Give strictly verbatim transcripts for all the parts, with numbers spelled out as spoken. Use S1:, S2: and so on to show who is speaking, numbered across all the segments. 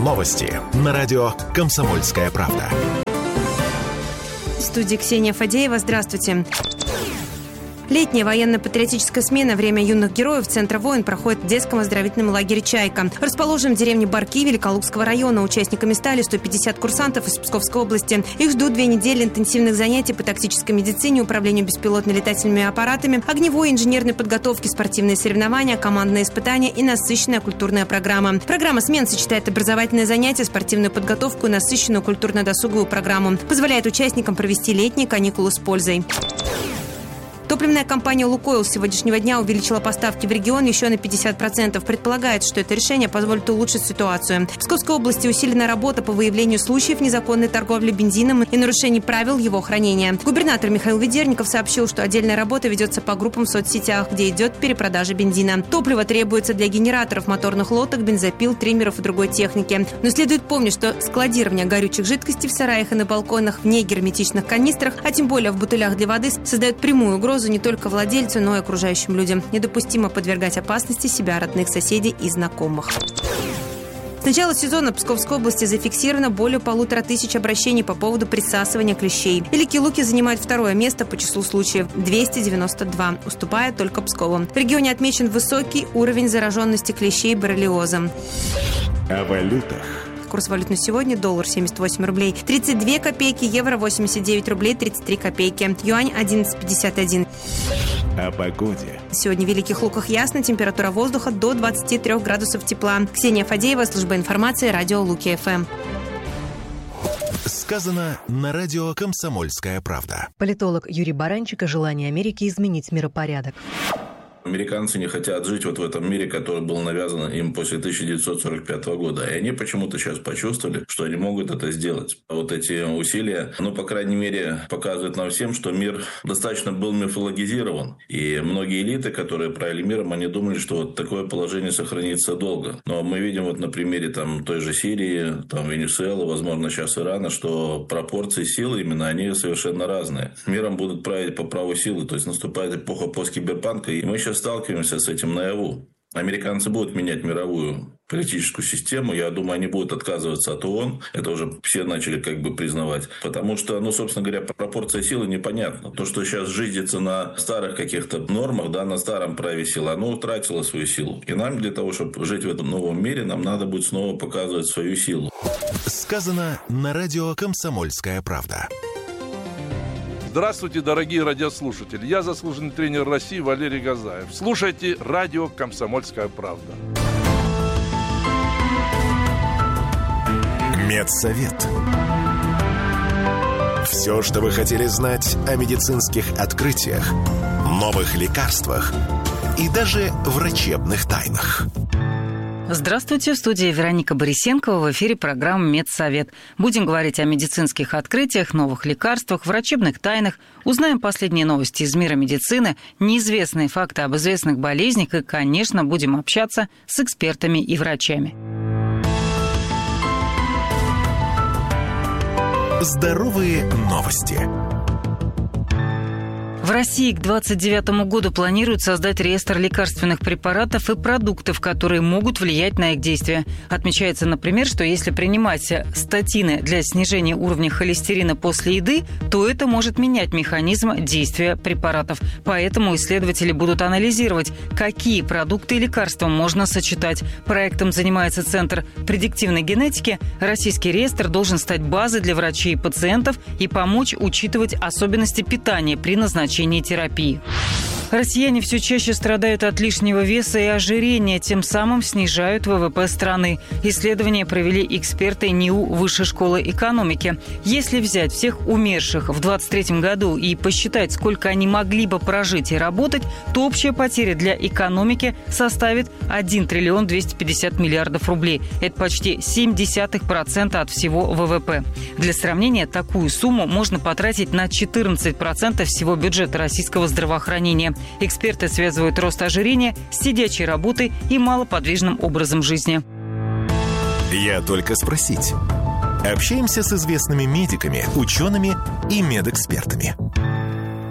S1: Новости на радио «Комсомольская правда».
S2: В студии Ксения Фадеева. Здравствуйте. Летняя военно-патриотическая смена «Время юных героев» Центра войн проходит в детском оздоровительном лагере «Чайка». Расположен в деревне Барки Великолукского района. Участниками стали сто пятьдесят курсантов из Псковской области. Их ждут две недели интенсивных занятий по тактической медицине, управлению беспилотными летательными аппаратами, огневой и инженерной подготовки, спортивные соревнования, командные испытания и насыщенная культурная программа. Программа смен сочетает образовательные занятия, спортивную подготовку и насыщенную культурно-досуговую программу. Позволяет участникам провести летние каникулы с пользой. Топливная компания «Лукойл» с сегодняшнего дня увеличила поставки в регион еще на пятьдесят процентов. Предполагается, что это решение позволит улучшить ситуацию. В Псковской области усилена работа по выявлению случаев незаконной торговли бензином и нарушений правил его хранения. Губернатор Михаил Ведерников сообщил, что отдельная работа ведется по группам в соцсетях, где идет перепродажа бензина. Топливо требуется для генераторов, моторных лодок, бензопил, триммеров и другой техники. Но следует помнить, что складирование горючих жидкостей в сараях и на балконах в негерметичных канистрах, а тем более в бутылях для воды, создает прямую угрозу не только владельцу, но и окружающим людям. Недопустимо подвергать опасности себя, родных, соседей и знакомых. С начала сезона в Псковской области зафиксировано более полутора тысяч обращений по поводу присасывания клещей. Великие Луки занимает второе место по числу случаев – двести девяносто два, уступая только Пскову. В регионе отмечен высокий уровень зараженности клещей боррелиозом.
S1: О валютах.
S2: Курс валют на сегодня: доллар семьдесят восемь рублей тридцать две копейки, евро восемьдесят девять рублей тридцать три копейки, юань одиннадцать пятьдесят один.
S1: О погоде.
S2: Сегодня в Великих Луках ясно, температура воздуха до двадцати трёх градусов тепла. Ксения Фадеева, служба информации, радио Луки-ФМ.
S1: Сказано на радио «Комсомольская правда».
S3: Политолог Юрий Баранчик о желании Америки изменить миропорядок.
S4: Американцы не хотят жить вот в этом мире, который был навязан им после тысяча девятьсот сорок пятого года. И они почему-то сейчас почувствовали, что они могут это сделать. Вот эти усилия, ну, по крайней мере, показывают нам всем, что мир достаточно был мифологизирован. И многие элиты, которые правили миром, они думали, что вот такое положение сохранится долго. Но мы видим вот на примере там той же Сирии, там Венесуэлы, возможно, сейчас Ирана, что пропорции силы именно, они совершенно разные. Миром будут править по праву силы. То есть наступает эпоха посткиберпанка, и мы сейчас сталкиваемся с этим наяву. Американцы будут менять мировую политическую систему. Я думаю, они будут отказываться от ООН. Это уже все начали как бы признавать. Потому что, ну, собственно говоря, пропорция силы непонятна. То, что сейчас жизнится на старых каких-то нормах, да, на старом праве силы, оно утратило свою силу. И нам для того, чтобы жить в этом новом мире, нам надо будет снова показывать свою силу.
S1: Сказано на радио «Комсомольская правда».
S5: Здравствуйте, дорогие радиослушатели. Я заслуженный тренер России Валерий Газаев. Слушайте радио «Комсомольская правда».
S1: Медсовет. Все, что вы хотели знать о медицинских открытиях, новых лекарствах и даже врачебных тайнах.
S6: Здравствуйте, в студии Вероника Борисенкова, в эфире программы «Медсовет». Будем говорить о медицинских открытиях, новых лекарствах, врачебных тайнах, узнаем последние новости из мира медицины, неизвестные факты об известных болезнях и, конечно, будем общаться с экспертами и врачами.
S1: Здоровые новости.
S6: В России к двадцать девятому году планируют создать реестр лекарственных препаратов и продуктов, которые могут влиять на их действие. Отмечается, например, что если принимать статины для снижения уровня холестерина после еды, то это может менять механизм действия препаратов. Поэтому исследователи будут анализировать, какие продукты и лекарства можно сочетать. Проектом занимается Центр предиктивной генетики. Российский реестр должен стать базой для врачей и пациентов и помочь учитывать особенности питания при назначении терапии. Россияне все чаще страдают от лишнего веса и ожирения, тем самым снижают ВВП страны. Исследования провели эксперты НИУ Высшей школы экономики. Если взять всех умерших в двадцать третьем году и посчитать, сколько они могли бы прожить и работать, то общая потеря для экономики составит один триллион двести пятьдесят миллиардов рублей. Это почти семь десятых процента от всего ВВП. Для сравнения, такую сумму можно потратить на четырнадцать процентов всего бюджета российского здравоохранения. Эксперты связывают рост ожирения с сидячей работой и малоподвижным образом жизни.
S1: Я только спросить. Общаемся с известными медиками, учеными и медэкспертами.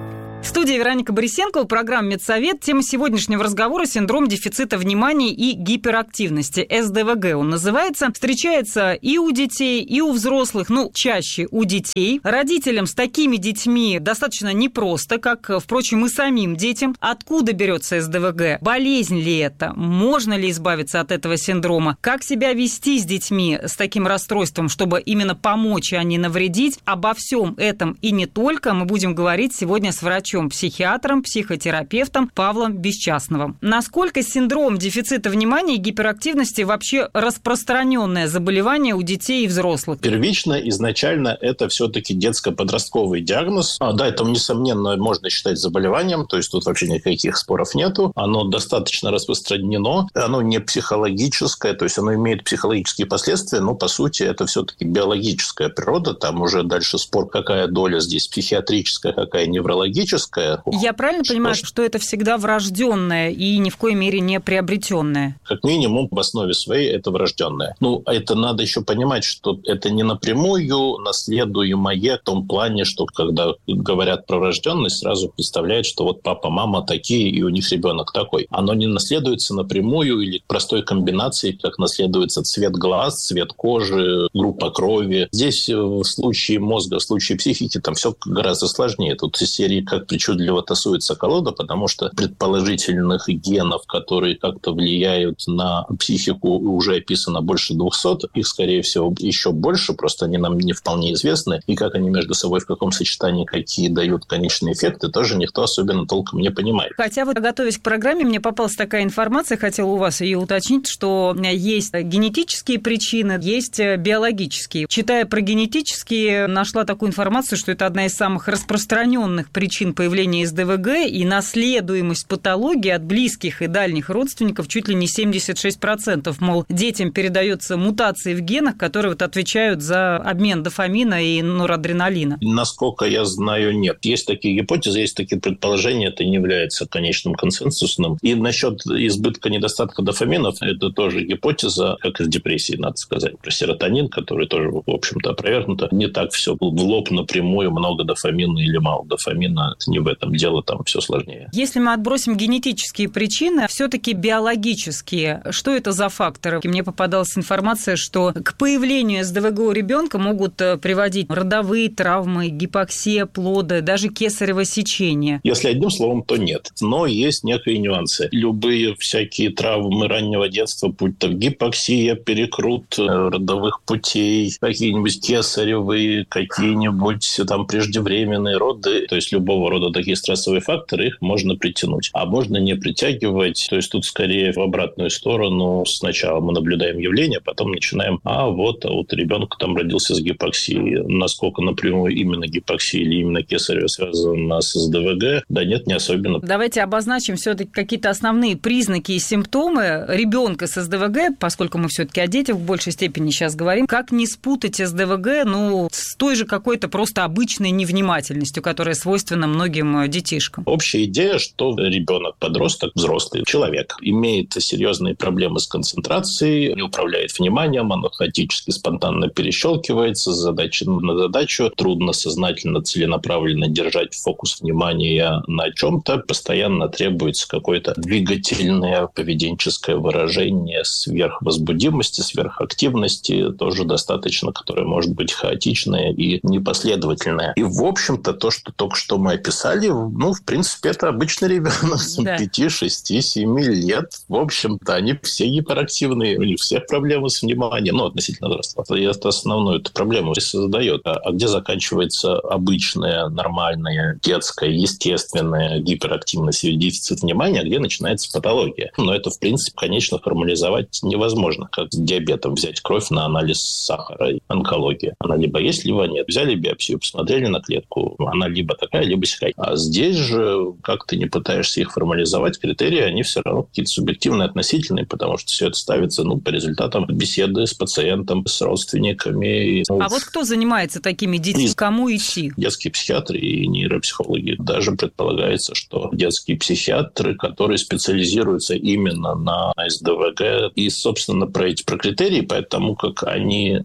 S6: В студии Вероника Борисенкова, программа «Медсовет». Тема сегодняшнего разговора – синдром дефицита внимания и гиперактивности. эс дэ вэ гэ он называется. Встречается и у детей, и у взрослых, ну, чаще у детей. Родителям с такими детьми достаточно непросто, как, впрочем, и самим детям. Откуда берется эс дэ вэ гэ? Болезнь ли это? Можно ли избавиться от этого синдрома? Как себя вести с детьми с таким расстройством, чтобы именно помочь, а не навредить? Обо всем этом и не только мы будем говорить сегодня с врачом, психиатром, психотерапевтом Павлом Бесчастновым. Насколько синдром дефицита внимания и гиперактивности вообще распространенное заболевание у детей и взрослых?
S7: Первично, изначально это все-таки детско-подростковый диагноз. А, да, это, несомненно, можно считать заболеванием, то есть тут вообще никаких споров нету. Оно достаточно распространено, оно не психологическое, то есть оно имеет психологические последствия, но, по сути, это все-таки биологическая природа. Там уже дальше спор, какая доля здесь психиатрическая, какая неврологическая.
S6: Я правильно что понимаю, что это всегда врожденное и ни в коей мере не приобретенное?
S7: Как минимум, в основе своей это врожденное. Ну, это надо еще понимать, что это не напрямую наследуемое в том плане, что когда говорят про врожденность, сразу представляют, что вот папа, мама такие, и у них ребенок такой. Оно не наследуется напрямую или простой комбинацией, как наследуется цвет глаз, цвет кожи, группа крови. Здесь в случае мозга, в случае психики, там все гораздо сложнее. Тут из серии как причудливо тасуется колода, потому что предположительных генов, которые как-то влияют на психику, уже описано больше двухсот. Их, скорее всего, еще больше, просто они нам не вполне известны. И как они между собой, в каком сочетании, какие дают конечные эффекты, тоже никто особенно толком не понимает.
S6: Хотя вот, готовясь к программе, мне попалась такая информация, хотела у вас ее уточнить, что есть генетические причины, есть биологические. Читая про генетические, нашла такую информацию, что это одна из самых распространенных причин появления эс дэ вэ гэ, и наследуемость патологии от близких и дальних родственников чуть ли не семьдесят шесть процентов. Мол, детям передаются мутации в генах, которые вот отвечают за обмен дофамина и норадреналина.
S7: Насколько я знаю, нет. Есть такие гипотезы, есть такие предположения, это не является конечным консенсусным. И насчет избытка недостатка дофаминов, это тоже гипотеза, как и с депрессией, надо сказать. Про серотонин, который тоже, в общем-то, опровергнуто. Не так все в лоб напрямую, много дофамина или мало дофамина. Не в этом дело, там все сложнее.
S6: Если мы отбросим генетические причины, все-таки биологические, что это за факторы? Мне попадалась информация, что к появлению эс дэ вэ гэ у ребенка могут приводить родовые травмы, гипоксия плода, даже кесарево сечение.
S7: Если одним словом, то нет. Но есть некие нюансы. Любые всякие травмы раннего детства, будь то гипоксия, перекрут родовых путей, какие-нибудь кесаревые, какие-нибудь там преждевременные роды, то есть любого рода такие стрессовые факторы, их можно притянуть. А можно не притягивать, то есть тут скорее в обратную сторону. Сначала мы наблюдаем явление, потом начинаем, а вот, а вот ребенок там родился с гипоксией. Насколько напрямую именно гипоксия или именно кесарево связана с эс дэ вэ гэ, да нет, не особенно.
S6: Давайте обозначим все-таки какие-то основные признаки и симптомы ребенка с эс дэ вэ гэ, поскольку мы все-таки о детях в большей степени сейчас говорим. Как не спутать эс дэ вэ гэ, ну, с той же какой-то просто обычной невнимательностью, которая свойственна многим детишкам?
S7: Общая идея, что ребенок, подросток, взрослый человек имеет серьезные проблемы с концентрацией, не управляет вниманием, оно хаотически, спонтанно перещелкивается с задачи на задачу, трудно сознательно, целенаправленно держать фокус внимания на чем-то, постоянно требуется какое-то двигательное поведенческое выражение сверхвозбудимости, сверхактивности, тоже достаточно, которое может быть хаотичное и непоследовательное. И, в общем-то, то, что только что мы описали, ну, в принципе, это обычный ребенок да. пяти, шести, семи лет. В общем-то, они все гиперактивные, у них всех проблемы с вниманием, ну, относительно возраста. И это основную эту проблему создает. А, а где заканчивается обычная, нормальная, детская, естественная гиперактивность и дефицит внимания, где начинается патология? Но это, в принципе, конечно, формализовать невозможно. Как с диабетом взять кровь на анализ сахара, онкология. Она либо есть, либо нет. Взяли биопсию, посмотрели на клетку, она либо такая, либо сякая. А здесь же, как ты не пытаешься их формализовать, критерии, они все равно какие-то субъективные, относительные, потому что все это ставится, ну, по результатам беседы с пациентом, с родственниками. Ну,
S6: а вот кто занимается такими детьми? Кому идти?
S7: Детские психиатры и нейропсихологи. Даже предполагается, что детские психиатры, которые специализируются именно на эс дэ вэ гэ, и, собственно, про эти про критерии, потому как они все равно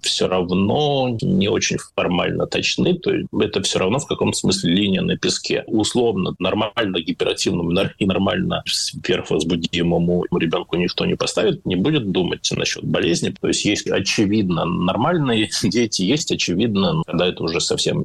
S7: равно не очень формально точны. То есть это все равно в каком-то смысле линия на песке. Условно, нормально гиперактивному и нормально сверхвозбудимому ребенку никто не поставит, не будет думать насчет болезни. То есть есть очевидно нормальные дети, есть очевидно, когда это уже совсем